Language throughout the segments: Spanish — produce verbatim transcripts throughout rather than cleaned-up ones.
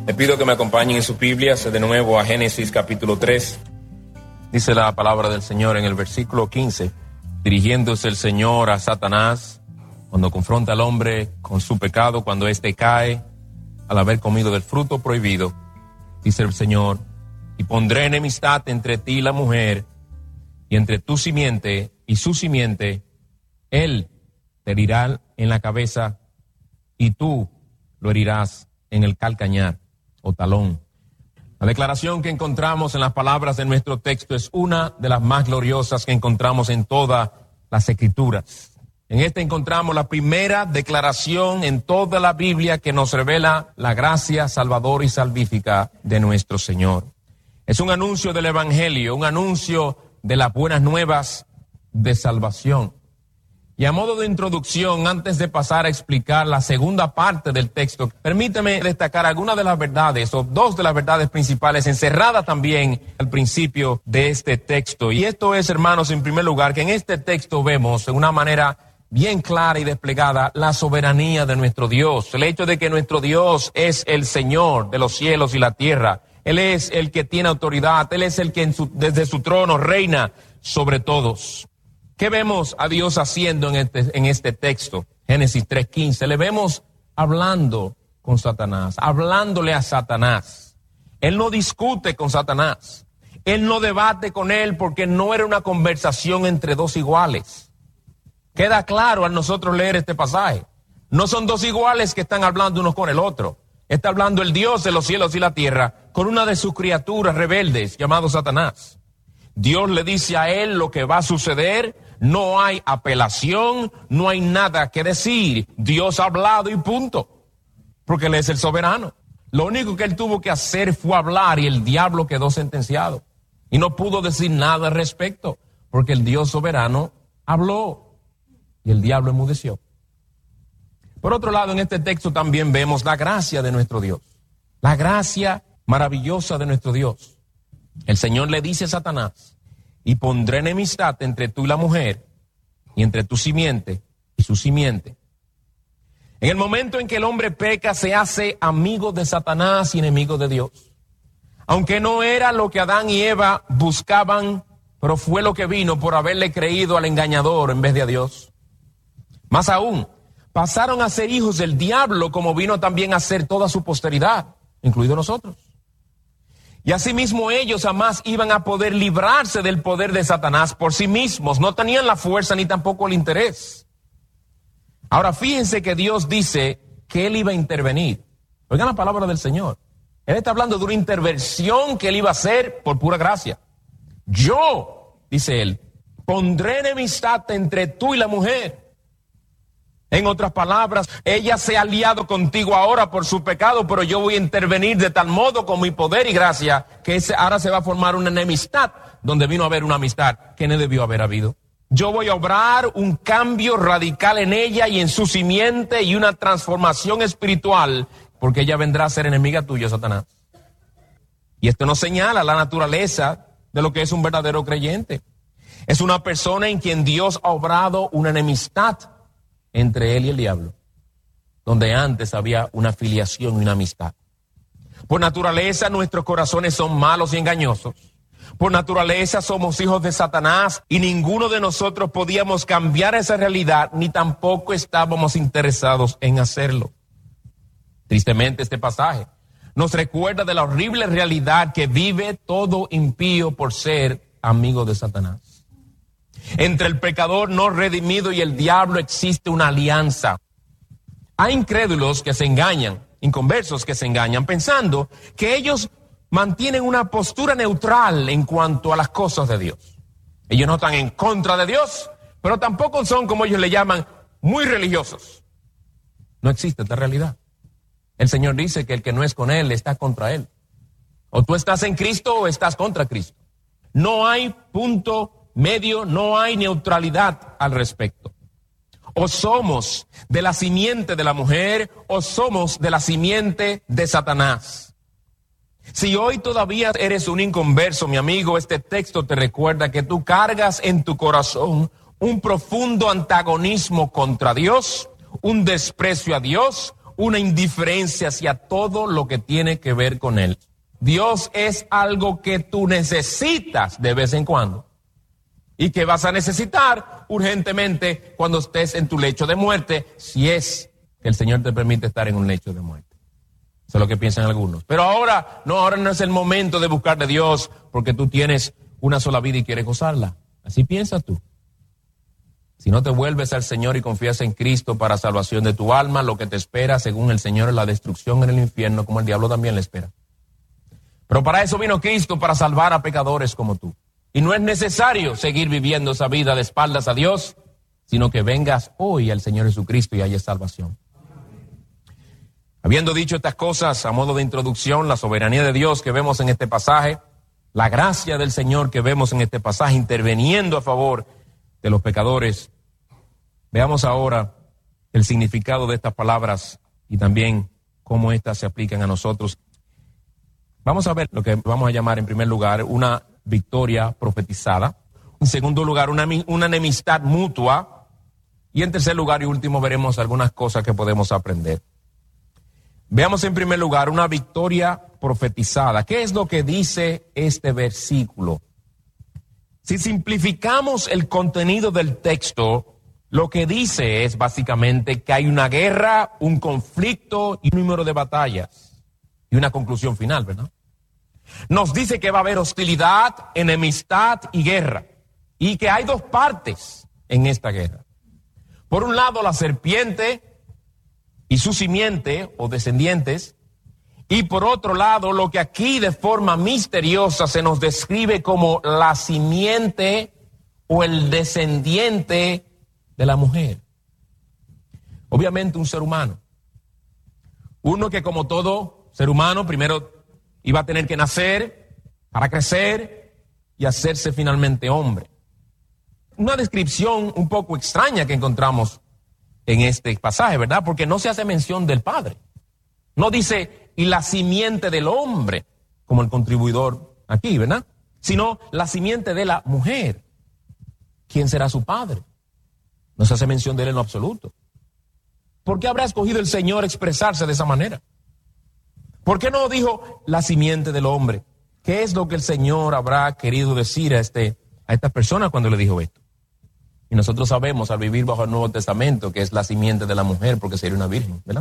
Le pido que me acompañen en sus Biblias de nuevo a Génesis capítulo tres. Dice la palabra del Señor en el versículo quince. Dirigiéndose el Señor a Satanás, cuando confronta al hombre con su pecado, cuando éste cae al haber comido del fruto prohibido, dice el Señor, y pondré enemistad entre ti y la mujer, y entre tu simiente y su simiente. Él te herirá en la cabeza, y tú lo herirás en el calcañar o talón. La declaración que encontramos en las palabras de nuestro texto es una de las más gloriosas que encontramos en todas las Escrituras. En esta encontramos la primera declaración en toda la Biblia que nos revela la gracia salvadora y salvífica de nuestro Señor. Es un anuncio del Evangelio, un anuncio de las buenas nuevas de salvación. Y a modo de introducción, antes de pasar a explicar la segunda parte del texto, permítame destacar algunas de las verdades, o dos de las verdades principales, encerradas también al principio de este texto. Y esto es, hermanos, en primer lugar, que en este texto vemos de una manera bien clara y desplegada la soberanía de nuestro Dios. El hecho de que nuestro Dios es el Señor de los cielos y la tierra. Él es el que tiene autoridad. Él es el que en su, desde su trono reina sobre todos. ¿Qué vemos a Dios haciendo en este, en este texto? Génesis tres quince. Le vemos hablando con Satanás, hablándole a Satanás. Él no discute con Satanás. Él no debate con él porque no era una conversación entre dos iguales. Queda claro al nosotros leer este pasaje. No son dos iguales que están hablando unos con el otro. Está hablando el Dios de los cielos y la tierra con una de sus criaturas rebeldes llamado Satanás. Dios le dice a él lo que va a suceder. No hay apelación, no hay nada que decir. Dios ha hablado y punto. Porque él es el soberano. Lo único que él tuvo que hacer fue hablar y el diablo quedó sentenciado. Y no pudo decir nada al respecto. Porque el Dios soberano habló y el diablo enmudeció. Por otro lado, en este texto también vemos la gracia de nuestro Dios. La gracia maravillosa de nuestro Dios. El Señor le dice a Satanás, y pondré enemistad entre tú y la mujer, y entre tu simiente y su simiente. En el momento en que el hombre peca, se hace amigo de Satanás y enemigo de Dios. Aunque no era lo que Adán y Eva buscaban, pero fue lo que vino por haberle creído al engañador en vez de a Dios. Más aún, pasaron a ser hijos del diablo, como vino también a ser toda su posteridad, incluidos nosotros. Y asimismo ellos jamás iban a poder librarse del poder de Satanás por sí mismos. No tenían la fuerza ni tampoco el interés. Ahora fíjense que Dios dice que Él iba a intervenir. Oigan la palabra del Señor. Él está hablando de una intervención que Él iba a hacer por pura gracia. Yo, dice Él, pondré enemistad entre tú y la mujer. En otras palabras, ella se ha aliado contigo ahora por su pecado, pero yo voy a intervenir de tal modo con mi poder y gracia que ese, ahora se va a formar una enemistad donde vino a haber una amistad que no debió haber habido. Yo voy a obrar un cambio radical en ella y en su simiente y una transformación espiritual porque ella vendrá a ser enemiga tuya, Satanás. Y esto nos señala la naturaleza de lo que es un verdadero creyente. Es una persona en quien Dios ha obrado una enemistad entre él y el diablo, donde antes había una filiación y una amistad. Por naturaleza nuestros corazones son malos y engañosos. Por naturaleza somos hijos de Satanás y ninguno de nosotros podíamos cambiar esa realidad, ni tampoco estábamos interesados en hacerlo. Tristemente este pasaje nos recuerda de la horrible realidad que vive todo impío por ser amigo de Satanás. Entre el pecador no redimido y el diablo existe una alianza. Hay incrédulos que se engañan, inconversos que se engañan, pensando que ellos mantienen una postura neutral en cuanto a las cosas de Dios. Ellos no están en contra de Dios, pero tampoco son, como ellos le llaman, muy religiosos. No existe esta realidad. El Señor dice que el que no es con Él está contra Él. O tú estás en Cristo o estás contra Cristo. No hay punto medio, no hay neutralidad al respecto. O somos de la simiente de la mujer o somos de la simiente de Satanás. Si hoy todavía eres un inconverso, mi amigo, este texto te recuerda que tú cargas en tu corazón un profundo antagonismo contra Dios, un desprecio a Dios, una indiferencia hacia todo lo que tiene que ver con Él. Dios es algo que tú necesitas de vez en cuando y que vas a necesitar urgentemente cuando estés en tu lecho de muerte, si es que el Señor te permite estar en un lecho de muerte. Eso es lo que piensan algunos. Pero ahora, no, ahora no es el momento de buscar de Dios porque tú tienes una sola vida y quieres gozarla. Así piensas tú. Si no te vuelves al Señor y confías en Cristo para salvación de tu alma, lo que te espera, según el Señor, es la destrucción en el infierno, como el diablo también le espera. Pero para eso vino Cristo, para salvar a pecadores como tú. Y no es necesario seguir viviendo esa vida de espaldas a Dios, sino que vengas hoy al Señor Jesucristo y haya salvación. Habiendo dicho estas cosas a modo de introducción, la soberanía de Dios que vemos en este pasaje, la gracia del Señor que vemos en este pasaje interviniendo a favor de los pecadores, veamos ahora el significado de estas palabras y también cómo éstas se aplican a nosotros. Vamos a ver lo que vamos a llamar en primer lugar una victoria profetizada, en segundo lugar una, una enemistad mutua y en tercer lugar y último veremos algunas cosas que podemos aprender. Veamos en primer lugar una victoria profetizada. ¿Qué es lo que dice este versículo? Si simplificamos el contenido del texto, lo que dice es básicamente que hay una guerra, un conflicto y un número de batallas. Y una conclusión final, ¿verdad? Nos dice que va a haber hostilidad, enemistad y guerra. Y que hay dos partes en esta guerra. Por un lado, la serpiente y su simiente o descendientes. Y por otro lado, lo que aquí de forma misteriosa se nos describe como la simiente o el descendiente de la mujer. Obviamente un ser humano. Uno que como todo ser humano primero iba a tener que nacer para crecer y hacerse finalmente hombre. Una descripción un poco extraña que encontramos en este pasaje, ¿verdad? Porque no se hace mención del padre. No dice, y la simiente del hombre, como el contribuidor aquí, ¿verdad? Sino la simiente de la mujer. ¿Quién será su padre? No se hace mención de él en lo absoluto. ¿Por qué habrá escogido el Señor expresarse de esa manera? ¿Por qué no dijo la simiente del hombre? ¿Qué es lo que el Señor habrá querido decir a, este, a esta persona cuando le dijo esto? Y nosotros sabemos al vivir bajo el Nuevo Testamento que es la simiente de la mujer porque sería una virgen, ¿verdad?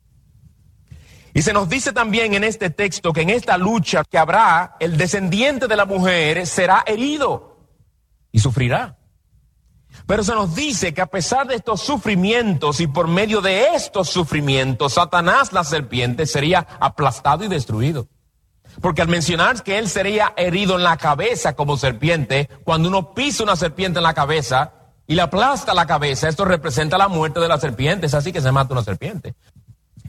Y se nos dice también en este texto que en esta lucha que habrá, el descendiente de la mujer será herido y sufrirá. Pero se nos dice que a pesar de estos sufrimientos y por medio de estos sufrimientos, Satanás, la serpiente, sería aplastado y destruido. Porque al mencionar que él sería herido en la cabeza como serpiente, cuando uno pisa una serpiente en la cabeza y le aplasta la cabeza, esto representa la muerte de la serpiente. Es así que se mata una serpiente.